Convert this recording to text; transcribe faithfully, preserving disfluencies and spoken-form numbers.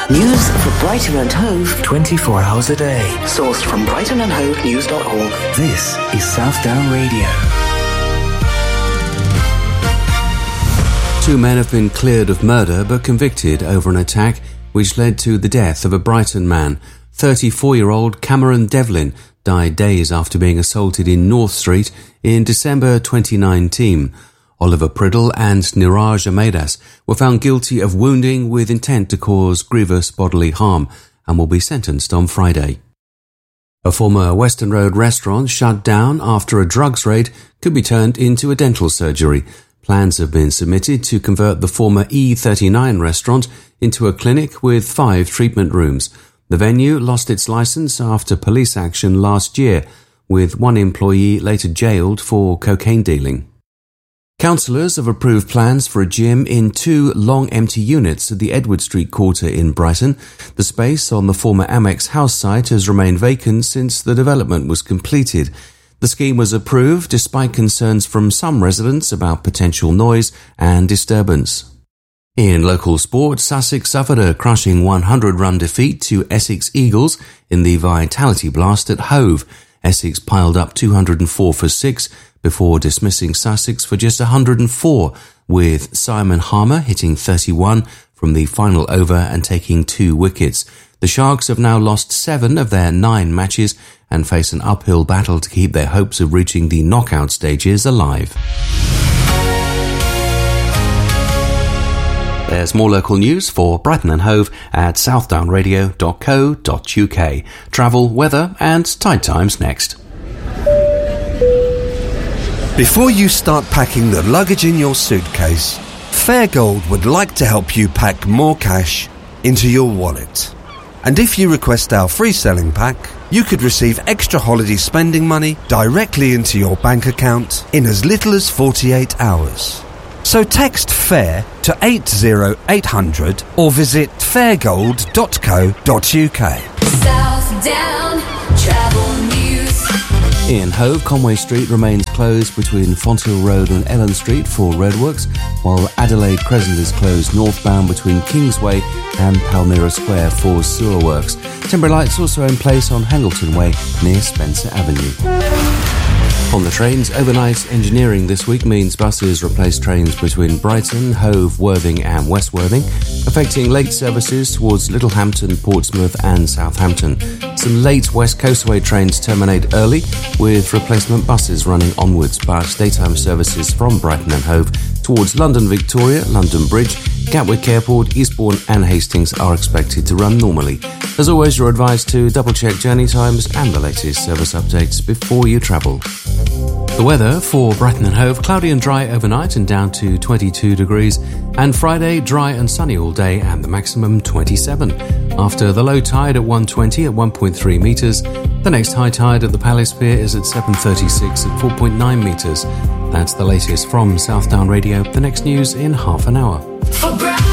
News for Brighton and Hove twenty-four hours a day. Sourced from brighton and hove news dot org. This is Southdown Radio. Two men have been cleared of murder but convicted over an attack which led to the death of a Brighton man. thirty-four-year-old Cameron Devlin died days after being assaulted in North Street in December twenty nineteen. Oliver Priddle and Niraj Amedas were found guilty of wounding with intent to cause grievous bodily harm and will be sentenced on Friday. A former Western Road restaurant shut down after a drugs raid could be turned into a dental surgery. Plans have been submitted to convert the former E thirty-nine restaurant into a clinic with five treatment rooms. The venue lost its license after police action last year, with one employee later jailed for cocaine dealing. Councillors have approved plans for a gym in two long empty units at the Edward Street quarter in Brighton. The space on the former Amex house site has remained vacant since the development was completed. The scheme was approved despite concerns from some residents about potential noise and disturbance. In local sport, Sussex suffered a crushing one hundred run defeat to Essex Eagles in the Vitality Blast at Hove. Essex piled up two hundred four for six before dismissing Sussex for just one hundred four, with Simon Harmer hitting thirty-one from the final over and taking two wickets. The Sharks have now lost seven of their nine matches and face an uphill battle to keep their hopes of reaching the knockout stages alive. There's more local news for Brighton and Hove at southdown radio dot co dot uk. Travel, weather and tide times next. Before you start packing the luggage in your suitcase, Fairgold would like to help you pack more cash into your wallet. And if you request our free selling pack, you could receive extra holiday spending money directly into your bank account in as little as forty-eight hours. So text FAIR to eight zero eight hundred or visit fairgold dot co dot uk. Southdown Travel News. In Hove, Conway Street remains closed between Fonthill Road and Ellen Street for roadworks, while Adelaide Crescent is closed northbound between Kingsway and Palmyra Square for sewer works. Temporary lights also in place on Hangleton Way near Spencer Avenue. On the trains, overnight engineering this week means buses replace trains between Brighton, Hove, Worthing and West Worthing, affecting late services towards Littlehampton, Portsmouth and Southampton. Some late West Coastway trains terminate early, with replacement buses running onwards, but daytime services from Brighton and Hove towards London Victoria, London Bridge, Gatwick Airport, Eastbourne and Hastings are expected to run normally. As always, you're advised to double-check journey times and the latest service updates before you travel. The weather for Brighton and Hove, cloudy and dry overnight and down to twenty-two degrees, and Friday dry and sunny all day and the maximum twenty-seven. After the low tide at one twenty at one point three metres, the next high tide at the Palace Pier is at seven thirty-six at four point nine metres. That's the latest from Southdown Radio. The next news in half an hour.